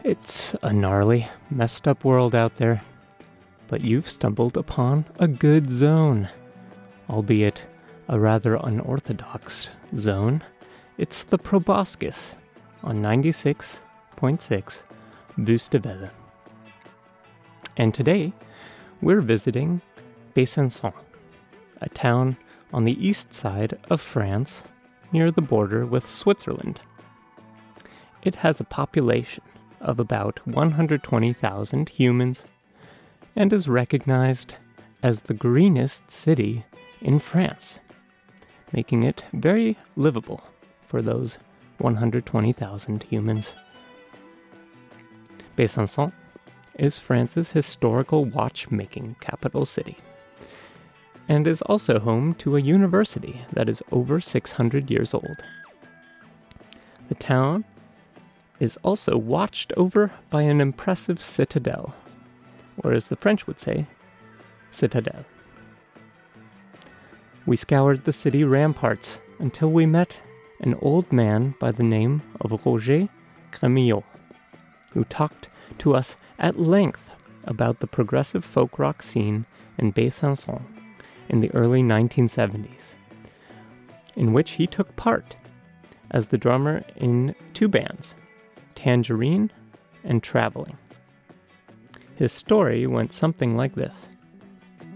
It's a gnarly, messed up world out there, but you've stumbled upon a good zone. Albeit a rather unorthodox zone, it's the Proboscis on 96.6 Wüstewelle. And today, we're visiting Besançon, a town on the east side of France near the border with Switzerland. It has a population of about 120,000 humans and is recognized as the greenest city in France, making it very livable for those 120,000 humans. Besançon is France's historical watchmaking capital city and is also home to a university that is over 600 years old. The town is also watched over by an impressive citadel, or as the French would say, citadelle. We scoured the city ramparts until we met an old man by the name of Roger Crémillot, who talked to us at length about the progressive folk rock scene in Besançon in the early 1970s, in which he took part as the drummer in two bands, Tangerine and Traveling. His story went something like this.